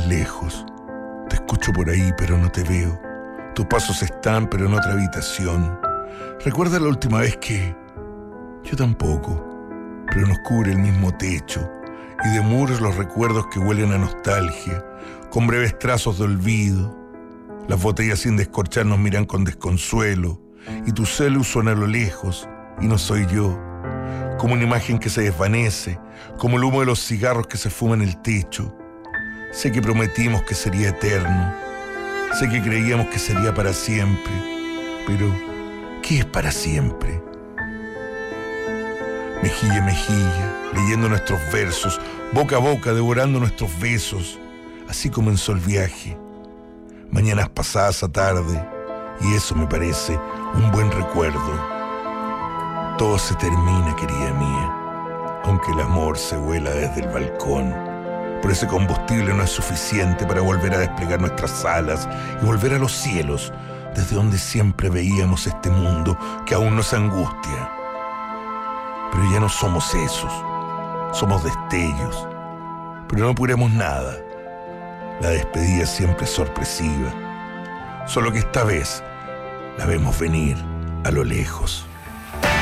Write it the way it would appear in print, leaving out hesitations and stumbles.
lejos. Te escucho por ahí, pero no te veo. Tus pasos están, pero en otra habitación. ¿Recuerdas la última vez que...? Yo tampoco, pero nos cubre el mismo techo, y de muros los recuerdos que huelen a nostalgia, con breves trazos de olvido. Las botellas sin descorchar nos miran con desconsuelo, y tu celu suena a lo lejos, y no soy yo. Como una imagen que se desvanece, como el humo de los cigarros que se fuma en el techo. Sé que prometimos que sería eterno, sé que creíamos que sería para siempre, pero ¿qué es para siempre? Mejilla a mejilla, leyendo nuestros versos, boca a boca, devorando nuestros besos. Así comenzó el viaje. Mañanas pasadas a tarde, y eso me parece un buen recuerdo. Todo se termina, querida mía, aunque el amor se vuela desde el balcón. Por ese combustible no es suficiente para volver a desplegar nuestras alas y volver a los cielos, desde donde siempre veíamos este mundo que aún nos angustia. Pero ya no somos esos, somos destellos. Pero no apuremos nada. La despedida siempre es sorpresiva. Solo que esta vez la vemos venir a lo lejos.